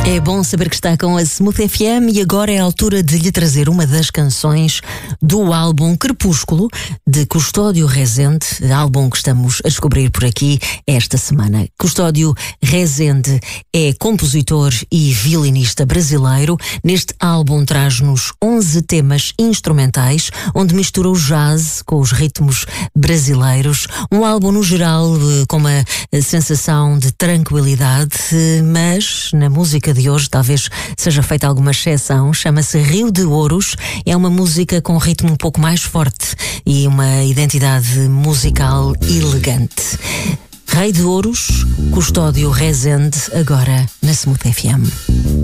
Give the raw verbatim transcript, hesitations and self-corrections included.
É bom saber que está com a Smooth F M e agora é a altura de lhe trazer uma das canções do álbum Crepúsculo, de Custódio Rezende, álbum que estamos a descobrir por aqui esta semana. Custódio Rezende é compositor e violinista brasileiro. Neste álbum traz-nos onze temas instrumentais, onde mistura o jazz com os ritmos brasileiros. Um álbum, no geral, com uma sensação de tranquilidade, mas na música de hoje talvez seja feita alguma exceção. Chama-se Rio de Ouros. É uma música com um ritmo um pouco mais forte e uma identidade musical elegante. Rei de Ouros, Custódio Rezende, agora na Smooth F M.